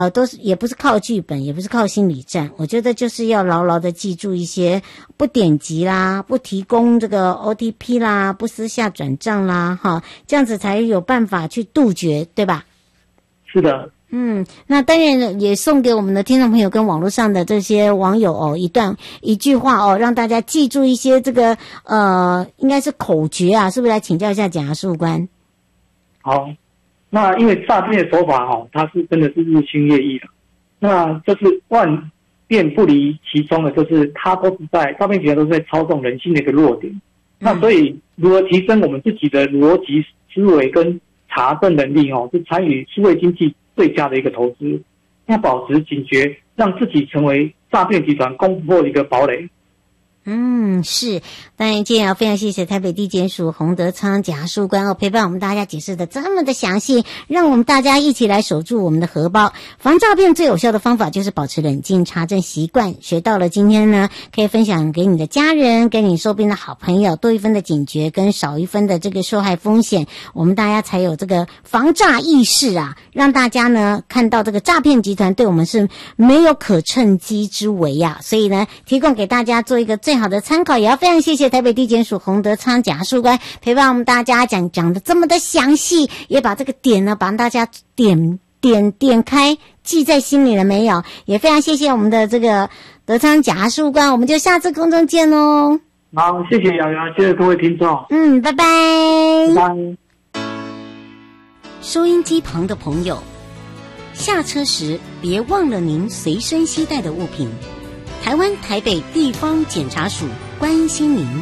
都是也不是靠剧本，也不是靠心理战，我觉得就是要牢牢的记住一些不点击啦，不提供这个 OTP 啦，不私下转账啦，哈，这样子才有办法去杜绝，对吧？ 是的。 那当然也送给我们的听众朋友跟网络上的这些网友哦，一句话哦，让大家记住一些这个应该是口诀啊，是不是？来请教一下检察事务官。 好，那因为诈骗的手法它是真的是日新月异的，那就是万变不离其宗的，就是它都是在诈骗集团都是在操纵人性的一个弱点。那所以如何提升我们自己的逻辑思维跟查证能力是参与数位经济最佳的一个投资，要保持警觉，让自己成为诈骗集团攻破的一个堡垒。 是，当然今天要非常谢谢台北地检署洪德昌检察事务官陪伴我们大家解释的这么的详细，让我们大家一起来守住我们的荷包。防诈骗最有效的方法就是保持冷静查证习惯，学到了今天呢，可以分享给你的家人，给你周边的好朋友，多一分的警觉跟少一分的这个受害风险，我们大家才有这个防诈意识啊，让大家呢看到这个诈骗集团对我们是没有可乘机之为啊，所以呢提供给大家做一个最好的参考，也要非常谢谢台北地检署洪德昌检察事务官陪伴我们大家讲的这么的详细，也把这个点呢帮大家点开，记在心里了没有？也非常谢谢我们的这个德昌检察事务官，我们就下次空中见喽。 好，谢谢瑶瑶，谢谢各位听众。 拜拜。 拜拜。 收音机旁的朋友，下车时别忘了您随身携带的物品。台湾台北地方检察署关心您。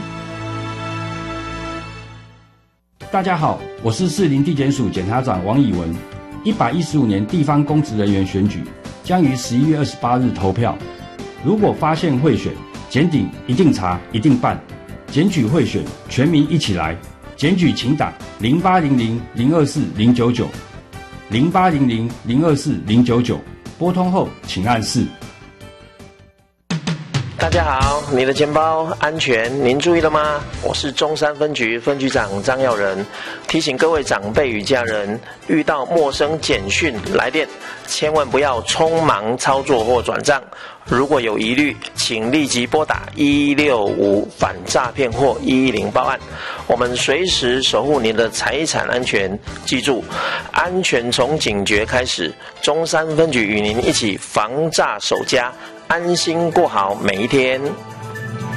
大家好，我是士林地检署检察长王以文。115年地方公职人员选举将于11月28日投票。如果发现贿选，检警一定查，一定办。检举贿选，全民一起来。检举请打0800-024-099 0800-024-099，拨通后请按4。 大家好，你的钱包安全，您注意了吗？我是中山分局分局长张耀仁，提醒各位长辈与家人，遇到陌生简讯来电，千万不要匆忙操作或转账。如果有疑虑，请立即拨打1165反诈骗或110报案，我们随时守护您的财产安全。记住，安全从警觉开始，中山分局与您一起防诈守家，安心过好每一天。